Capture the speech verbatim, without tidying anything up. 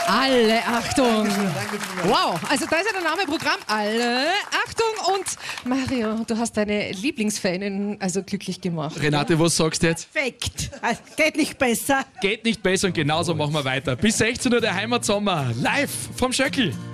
Alle Achtung! Wow, also da ist ja der Name Programm. Alle Achtung! Und Mario, du hast deine Lieblingsfanin also glücklich gemacht. Renate, was sagst du jetzt? Perfekt. Geht nicht besser. Geht nicht besser und genauso machen wir weiter. Bis sechzehn Uhr der Heimatsommer live vom Schöckl.